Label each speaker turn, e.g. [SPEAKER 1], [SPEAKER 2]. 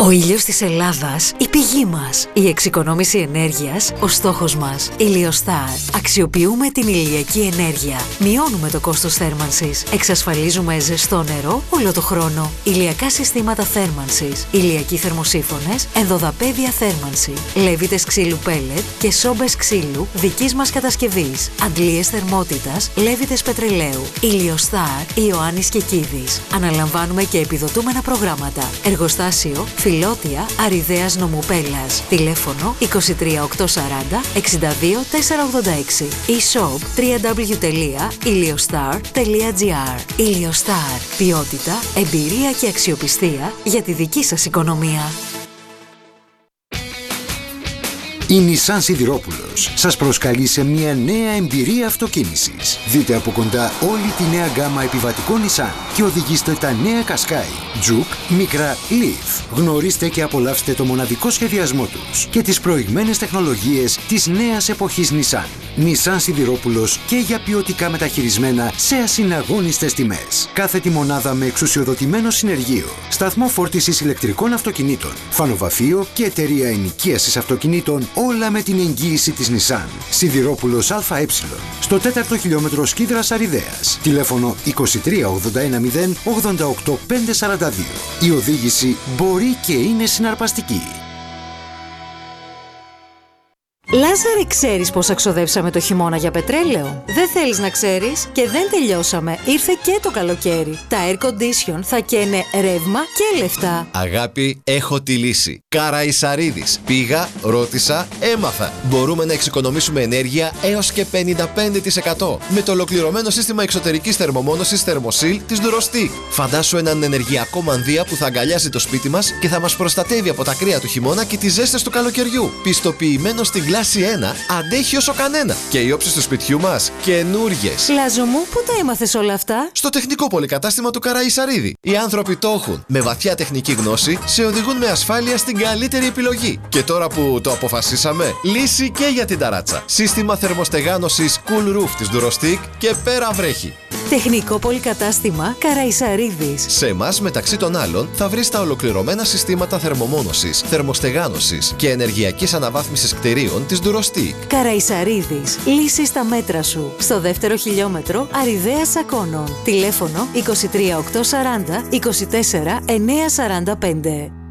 [SPEAKER 1] Ο ήλιος της Ελλάδας, η πηγή μας. Η εξοικονόμηση ενέργειας, ο στόχος μας. Ηλιοστάρ. Αξιοποιούμε την ηλιακή ενέργεια. Μειώνουμε το κόστος θέρμανσης. Εξασφαλίζουμε ζεστό νερό όλο το χρόνο. Ηλιακά συστήματα θέρμανσης. Ηλιακοί θερμοσύφωνες, ενδοδαπέδια θέρμανση. Λέβητες ξύλου πέλετ και σόμπες ξύλου δικής μας κατασκευής. Αντλίες θερμότητας, λέβητες πετρελαίου. Ηλιοστάρ, Ιωάννης Κεκίδης. Αναλαμβάνουμε και επιδοτούμενα προγράμματα. Εργοστάσιο Φιλότια Αριδαίας Νομουπέλλας. Τηλέφωνο 23840 62 486. E-shop www.iliostar.gr. Iliostar. Ποιότητα, εμπειρία και αξιοπιστία για τη δική σας οικονομία.
[SPEAKER 2] Η Nissan Σιδηρόπουλος σας προσκαλεί σε μια νέα εμπειρία αυτοκίνησης. Δείτε από κοντά όλη τη νέα γκάμα επιβατικών Nissan και οδηγήστε τα νέα Qashqai, Juke, Micra, Leaf. Γνωρίστε και απολαύστε το μοναδικό σχεδιασμό τους και τις προηγμένες τεχνολογίες της νέας εποχής Nissan. Nissan Σιδηρόπουλος και για ποιοτικά μεταχειρισμένα σε ασυναγώνιστες τιμές. Κάθετη μονάδα με εξουσιοδοτημένο συνεργείο, σταθμό φόρτισης ηλεκτρικών αυτοκινήτων, φανοβαφείο και εταιρεία ενοικίασης αυτοκινήτων, όλα με την εγγύηση της Nissan. Σιδηρόπουλος ΑΕ, στο 4ο χιλιόμετρο Σκίδρας Αριδαίας. Τηλέφωνο 23 81 0 88 542. Η οδήγηση μπορεί και είναι συναρπαστική.
[SPEAKER 1] Λάζαρε, ξέρεις πόσα ξοδέψαμε το χειμώνα για πετρέλαιο? Δεν θέλεις να ξέρεις? Και δεν τελειώσαμε. Ήρθε και το καλοκαίρι. Τα air condition θα καίνε ρεύμα και λεφτά.
[SPEAKER 3] Αγάπη, έχω τη λύση. Καραϊσαρίδης. Πήγα, ρώτησα, έμαθα. Μπορούμε να εξοικονομήσουμε ενέργεια έως και 55% με το ολοκληρωμένο σύστημα εξωτερικής θερμομόνωσης Thermosil της Durostic. Φαντάσου έναν ενεργειακό μανδύα που θα αγκαλιάζει το σπίτι μας και θα μας προστατεύει από τα κρύα του χειμώνα και τις ζέστες του καλοκαιριού. Πιστοποιημένο στην κλάση 1, αντέχει όσο κανένα. Και οι όψεις του σπιτιού μας καινούριες.
[SPEAKER 1] Λάζο μου, πού τα έμαθες όλα αυτά?
[SPEAKER 3] Στο τεχνικό πολυκατάστημα του Καραϊσαρίδη. Οι άνθρωποι το έχουν. Με βαθιά τεχνική γνώση σε οδηγούν με ασφάλεια στην καλύτερη επιλογή. Και τώρα που το αποφασίσαμε, λύση και για την ταράτσα. Σύστημα θερμοστεγάνωσης Cool Roof της Durostic και πέρα βρέχει.
[SPEAKER 1] Τεχνικό πολυκατάστημα Καραϊσαρίδης.
[SPEAKER 3] Σε εμάς, μεταξύ των άλλων, θα βρεις τα ολοκληρωμένα συστήματα θερμομόνωσης, θερμοστεγάνωσης και ενεργειακής αναβάθμισης κτηρίων της Durostic.
[SPEAKER 1] Καραϊσαρίδης. Λύση στα μέτρα σου. Στο 2ο χιλιόμετρο Αριδαίας Σακώνων. Τηλέφωνο 23 840 24 945.